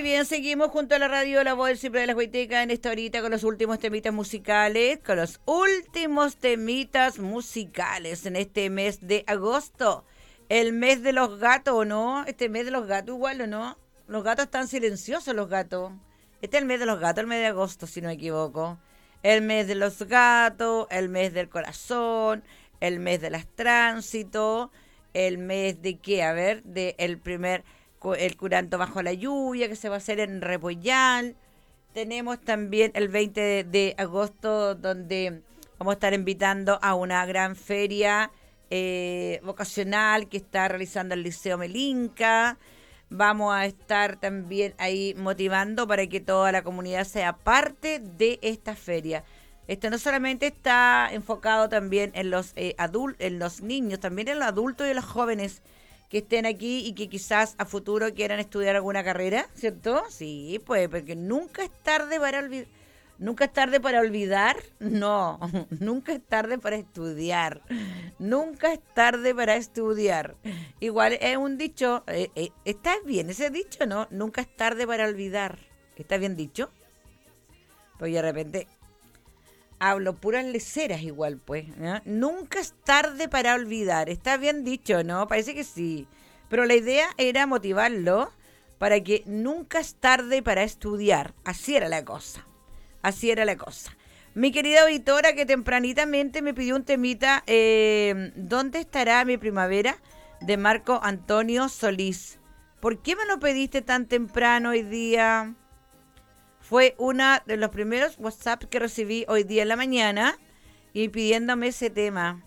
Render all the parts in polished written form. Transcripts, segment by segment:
Muy bien, seguimos junto a la radio La Voz del Siempre de las Huaytecas en esta horita con los últimos temitas musicales, en este mes de agosto. El mes de los gatos, ¿o no? Este mes de los gatos igual, ¿o no? Los gatos están silenciosos, los gatos. Este es el mes de los gatos, el mes de agosto, si no me equivoco. El mes de los gatos, el mes del corazón, el mes de las tránsitos, el mes de qué, a ver, de el curanto bajo la lluvia que se va a hacer en Repollal. Tenemos también el 20 de agosto donde vamos a estar invitando a una gran feria vocacional que está realizando el Liceo Melinca. Vamos a estar también ahí motivando para que toda la comunidad sea parte de esta feria. Esto no solamente está enfocado también en los en los niños, también en los adultos y en los jóvenes que estén aquí y que quizás a futuro quieran estudiar alguna carrera, ¿cierto? Sí, pues, porque nunca es tarde para olvidar. Nunca es tarde para olvidar, no, nunca es tarde para estudiar, nunca es tarde para estudiar. Igual es un dicho, ¿está bien ese dicho, no? Nunca es tarde para olvidar, ¿está bien dicho? Pues de repente hablo puras leceras igual, pues. ¿No? Nunca es tarde para olvidar. Está bien dicho, ¿no? Parece que sí. Pero la idea era motivarlo para que nunca es tarde para estudiar. Así era la cosa. Así era la cosa. Mi querida auditora que tempranitamente me pidió un temita, ¿dónde estará mi primavera? De Marco Antonio Solís. ¿Por qué me lo pediste tan temprano hoy día? Fue una de los primeros WhatsApp que recibí hoy día en la mañana y pidiéndome ese tema.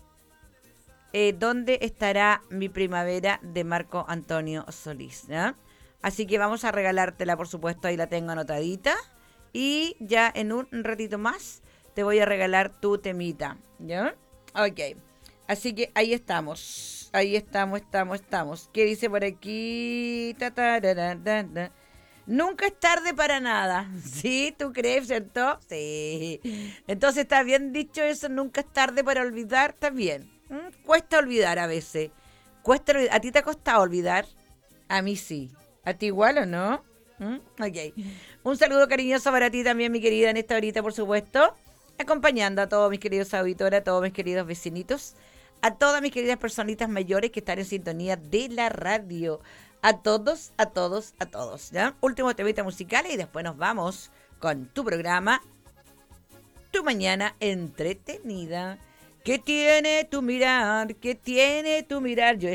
¿Dónde estará mi primavera? De Marco Antonio Solís, ¿no? Así que vamos a regalártela, por supuesto, ahí la tengo anotadita. Y ya en un ratito más te voy a regalar tu temita, ¿ya? Ok, así que ahí estamos. Ahí estamos. ¿Qué dice por aquí? Nunca es tarde para nada. ¿Sí? ¿Tú crees, cierto? Sí. Entonces está bien dicho eso, nunca es tarde para olvidar, está bien. Cuesta olvidar a veces. ¿A ti te ha costado olvidar? A mí sí. ¿A ti igual o no? Ok. Un saludo cariñoso para ti también, mi querida, en esta horita, por supuesto. Acompañando a todos mis queridos auditores, a todos mis queridos vecinitos, a todas mis queridas personitas mayores que están en sintonía de la radio. A todos, ¿ya? Último temita musical y después nos vamos con tu programa, Tu Mañana Entretenida. ¿Qué tiene tu mirar? ¿Qué tiene tu mirar? Yo